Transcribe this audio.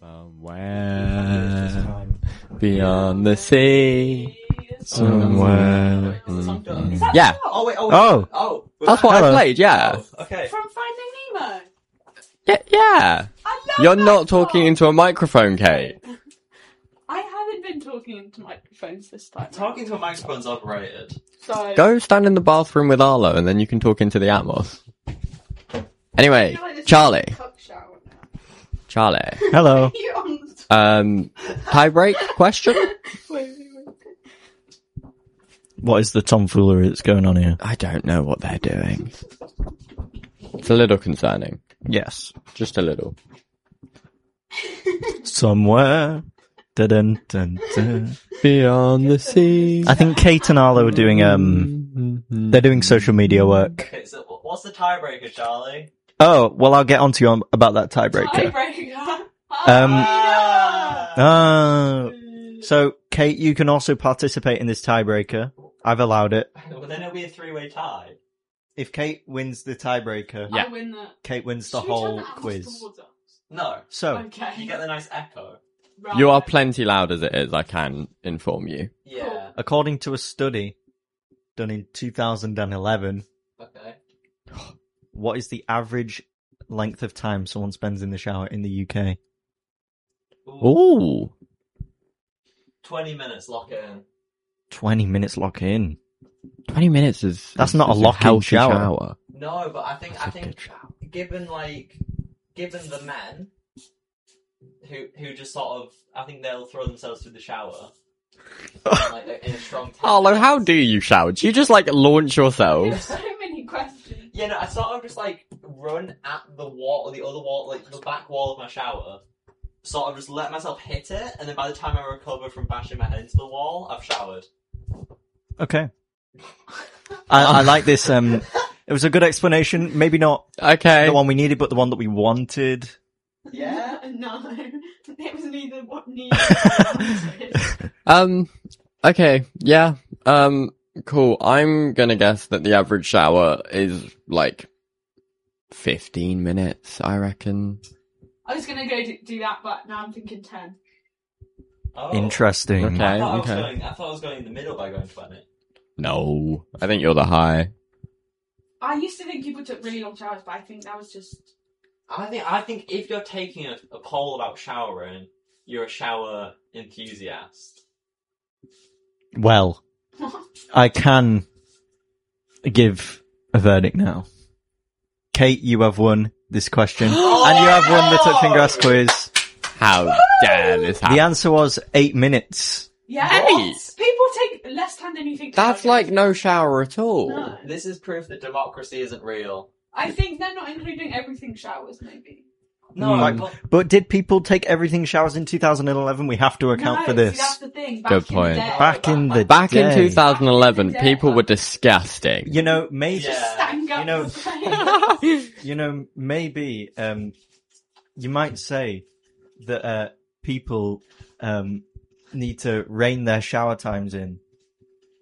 Somewhere beyond the sea. Somewhere. Yeah. Oh wait. Oh. That's what I played. Yeah. Oh, okay. From Finding Nemo. Yeah. I love You're that not talking song. into a microphone, Kate. I haven't been talking into microphones this time. Talking to a microphone's overrated. So Go stand in the bathroom with Arlo, and then you can talk into the Atmos. Anyway, I feel like this is Charlie. a cup shower now. Charlie. Hello. You're on the Tie break question? wait. What is the tomfoolery that's going on here? I don't know what they're doing. It's a little concerning. Yes. Just a little. Somewhere. Dun, dun, dun. Beyond the sea. I think Kate and Arlo are doing, they're doing social media work. Okay, so what's the tiebreaker, Charlie? Oh, well, I'll get on to you about that tiebreaker. Tiebreaker. So, Kate, you can also participate in this tiebreaker. I've allowed it. Well, then it'll be a three-way tie. If Kate wins the tiebreaker, I win that. Kate wins the Should we turn whole that house quiz. towards us? No. So, Okay. You get the nice echo. Right. You are plenty loud as it is, I can inform you. Yeah. according to a study done in 2011, Okay. what is the average length of time someone spends in the shower in the UK? Ooh. 20 minutes, lock it in. 20 minutes lock in. 20 minutes is... That's not a is lock-in healthy shower. No, but I think, That's a good shower. given the men who just sort of, I think they'll throw themselves through the shower. Like, in a strong 10 Arlo, minutes. how do you shower? Do you just, launch There's yourself? so many questions. Yeah, no, I sort of just, run at the wall, or the other wall, the back wall of my shower. Sort of just let myself hit it, and then by the time I recover from bashing my head into the wall, I've showered. Okay. I like this. It was a good explanation. Maybe not Okay. the one we needed, but the one that we wanted. Yeah? No. It was neither what needed. Okay, yeah. Cool. I'm gonna guess that the average shower is, 15 minutes, I reckon. I was gonna go do that, but now I'm thinking 10. Oh. Interesting. Okay. I thought I was going in the middle by going 20. No. I think you're the high. I used to think people took really long showers, but I think that was just... I think if you're taking a poll about showering, you're a shower enthusiast. Well, I can give a verdict now. Kate, you have won this question, and you have won the Touching Grass quiz. How dare this happen? The answer was 8 minutes. Yeah, Hey! people take less time than you think. That's showers. no shower at all. No. This is proof that democracy isn't real. I think they're not including everything showers, maybe. No, But did people take everything showers in 200011? We have to account No, for this. See, that's the thing. Back Good in point. The day, Back in the Back in day. 2011, Back in the people day. were disgusting. You know, maybe, Yeah. Stand up You know- and say- maybe, you might say that, people, need to rein their shower times in